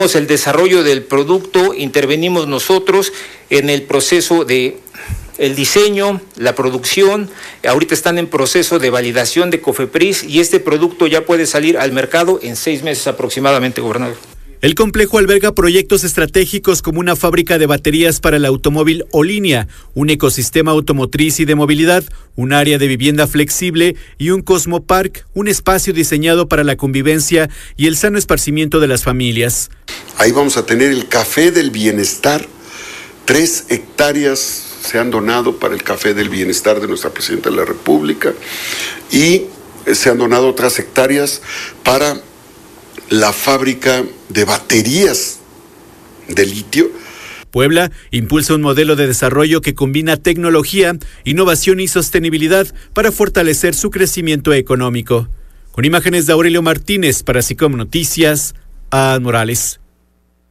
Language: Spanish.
El desarrollo del producto, intervenimos nosotros en el proceso de el diseño, la producción. Ahorita están en proceso de validación de COFEPRIS y este producto ya puede salir al mercado en 6 meses aproximadamente, gobernador. El complejo alberga proyectos estratégicos como una fábrica de baterías para el automóvil o línea, un ecosistema automotriz y de movilidad, un área de vivienda flexible y un Cosmopark, un espacio diseñado para la convivencia y el sano esparcimiento de las familias. Ahí vamos a tener el Café del Bienestar. 3 hectáreas se han donado para el Café del Bienestar de nuestra Presidenta de la República y se han donado otras hectáreas para la fábrica de baterías de litio. Puebla impulsa un modelo de desarrollo que combina tecnología, innovación y sostenibilidad para fortalecer su crecimiento económico. Con imágenes de Aurelio Martínez para SICOM Noticias, Adán Morales.